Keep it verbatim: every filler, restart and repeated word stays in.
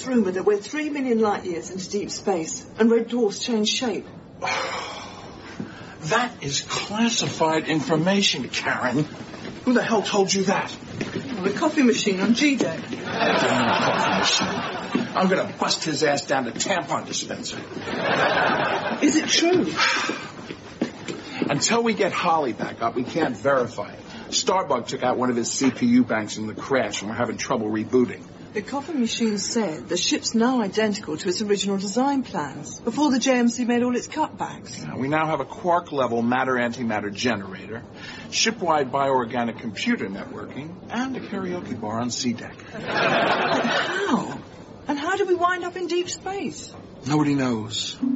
false rumour that we're three million light years into deep space and red dwarfs change shape. That is classified information, Karen. Who the hell told you that? Well, the coffee machine on G-Day. Coffee machine. I'm going to bust his ass down to tampon dispenser. Is it true? Until we get Holly back up, we can't verify it. Starbug took out one of his C P U banks in the crash, and we're having trouble rebooting. The coffee machine said the ship's now identical to its original design plans, before the J M C made all its cutbacks. Yeah, we now have a quark-level matter-antimatter generator, ship-wide bioorganic computer networking, and a karaoke bar on C-Deck. How? And how did we wind up in deep space? Nobody knows.